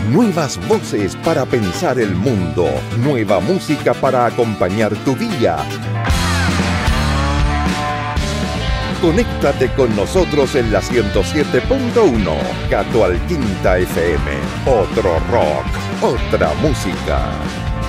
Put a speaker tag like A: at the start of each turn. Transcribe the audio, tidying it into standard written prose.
A: Nuevas voces para pensar el mundo. Nueva música para acompañar tu día. Conéctate con nosotros en la 107.1, Cato Alquinta FM. Otro rock, otra música.